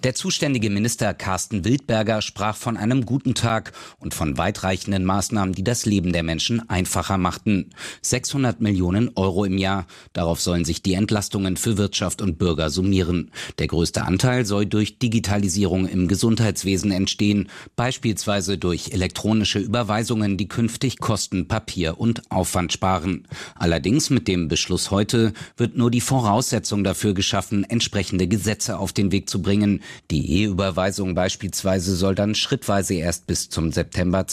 Der zuständige Minister Carsten Wildberger sprach von einem guten Tag und von weitreichenden Maßnahmen, die das Leben der Menschen einfacher machten. 600 Millionen Euro im Jahr. Darauf sollen sich die Entlastungen für Wirtschaft und Bürger summieren. Der größte Anteil soll durch Digitalisierung im Gesundheitswesen entstehen, beispielsweise durch elektronische Überweisungen, die künftig Kosten, Papier und Aufwand sparen. Allerdings mit dem Beschluss heute wird nur die Voraussetzung dafür geschaffen, entsprechende Gesetze auf den Weg zu bringen. Die E-Überweisung beispielsweise soll dann schrittweise erst bis zum September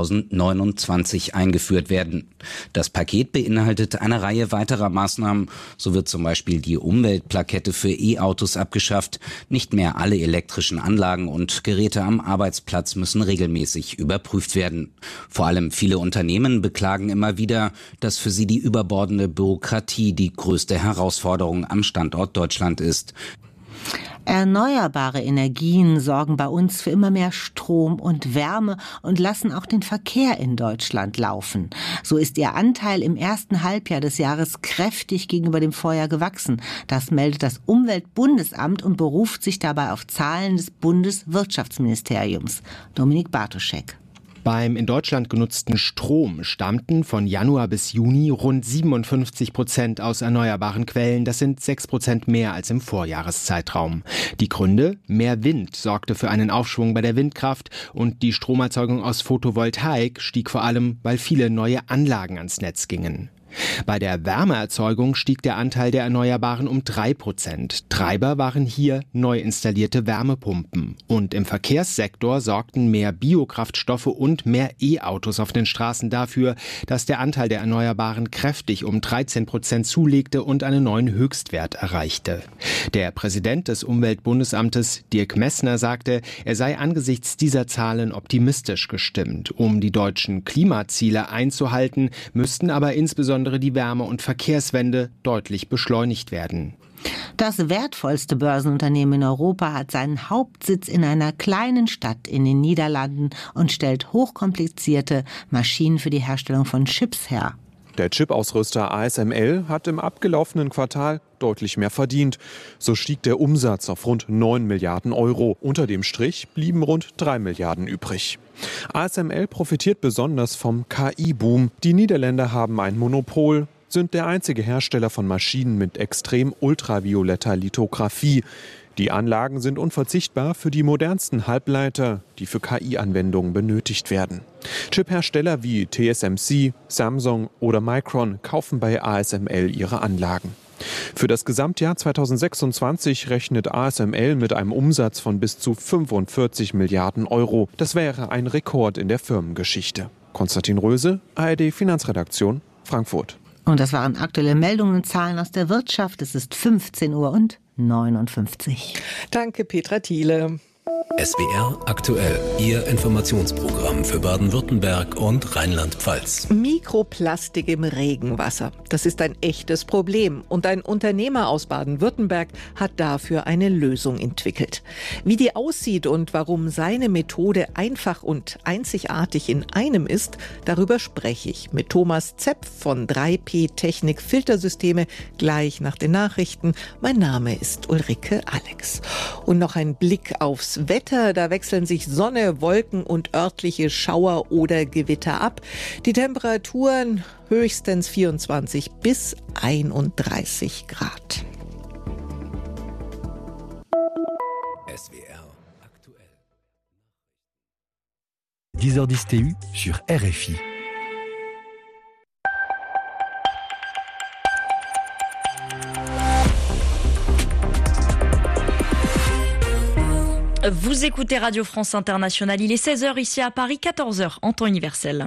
2029 eingeführt werden. Das Paket beinhaltet eine Reihe weiterer Maßnahmen. So wird zum Beispiel die Umweltplakette für E-Autos abgeschafft. Nicht mehr alle elektrischen Anlagen und Geräte am Arbeitsplatz müssen regelmäßig überprüft werden. Vor allem viele Unternehmen beklagen immer wieder, dass für sie die überbordende Bürokratie die größte Herausforderung am Standort Deutschland ist. Erneuerbare Energien sorgen bei uns für immer mehr Strom und Wärme und lassen auch den Verkehr in Deutschland laufen. So ist ihr Anteil im ersten Halbjahr des Jahres kräftig gegenüber dem Vorjahr gewachsen. Das meldet das Umweltbundesamt und beruft sich dabei auf Zahlen des Bundeswirtschaftsministeriums. Dominik Bartoschek. Beim in Deutschland genutzten Strom stammten von Januar bis Juni rund 57% aus erneuerbaren Quellen. Das sind 6% mehr als im Vorjahreszeitraum. Die Gründe? Mehr Wind sorgte für einen Aufschwung bei der Windkraft und die Stromerzeugung aus Photovoltaik stieg vor allem, weil viele neue Anlagen ans Netz gingen. Bei der Wärmeerzeugung stieg der Anteil der Erneuerbaren um 3%. Treiber waren hier neu installierte Wärmepumpen. Und im Verkehrssektor sorgten mehr Biokraftstoffe und mehr E-Autos auf den Straßen dafür, dass der Anteil der Erneuerbaren kräftig um 13% zulegte und einen neuen Höchstwert erreichte. Der Präsident des Umweltbundesamtes, Dirk Messner, sagte, er sei angesichts dieser Zahlen optimistisch gestimmt. Um die deutschen Klimaziele einzuhalten, müssten aber insbesondere die Wärme- und Verkehrswende deutlich beschleunigt werden. Das wertvollste Börsenunternehmen in Europa hat seinen Hauptsitz in einer kleinen Stadt in den Niederlanden und stellt hochkomplizierte Maschinen für die Herstellung von Chips her. Der Chip-Ausrüster ASML hat im abgelaufenen Quartal deutlich mehr verdient. So stieg der Umsatz auf rund 9 Milliarden Euro. Unter dem Strich blieben rund 3 Milliarden übrig. ASML profitiert besonders vom KI-Boom. Die Niederländer haben ein Monopol, sind der einzige Hersteller von Maschinen mit extrem ultravioletter Lithografie. Die Anlagen sind unverzichtbar für die modernsten Halbleiter, die für KI-Anwendungen benötigt werden. Chip-Hersteller wie TSMC, Samsung oder Micron kaufen bei ASML ihre Anlagen. Für das Gesamtjahr 2026 rechnet ASML mit einem Umsatz von bis zu 45 Milliarden Euro. Das wäre ein Rekord in der Firmengeschichte. Konstantin Röse, ARD Finanzredaktion, Frankfurt. Und das waren aktuelle Meldungen und Zahlen aus der Wirtschaft. Es ist 15:59 Uhr. Danke, Petra Thiele. SWR aktuell, Ihr Informationsprogramm für Baden-Württemberg und Rheinland-Pfalz. Mikroplastik im Regenwasser. Das ist ein echtes Problem. Und ein Unternehmer aus Baden-Württemberg hat dafür eine Lösung entwickelt. Wie die aussieht und warum seine Methode einfach und einzigartig in einem ist, darüber spreche ich mit Thomas Zepp von 3P Technik Filtersysteme gleich nach den Nachrichten. Mein Name ist Ulrike Alex. Und noch ein Blick aufs Wetter. Da wechseln sich Sonne, Wolken und örtliche Schauer oder Gewitter ab. Die Temperaturen höchstens 24 bis 31 Grad. SWR aktuell. 10h10 TU sur RFI. Vous écoutez Radio France Internationale, il est 16h ici à Paris, 14h en temps universel.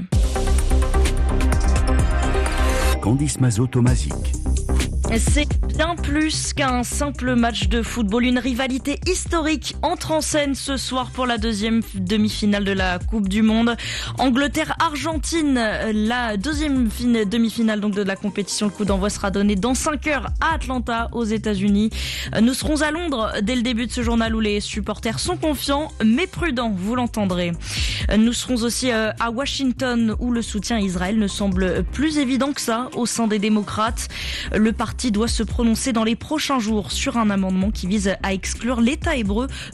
Candice Mazot-Tomazic. C'est bien plus qu'un simple match de football. Une rivalité historique entre en scène ce soir pour la deuxième demi-finale de la Coupe du Monde. Angleterre-Argentine, la deuxième demi-finale donc de la compétition. Le coup d'envoi sera donné dans 5 heures à Atlanta, aux États-Unis. Nous serons à Londres dès le début de ce journal où les supporters sont confiants mais prudents, vous l'entendrez. Nous serons aussi à Washington où le soutien à Israël ne semble plus évident que ça au sein des démocrates. Le parti doit se prononcer dans les prochains jours sur un amendement qui vise à exclure l'État hébreu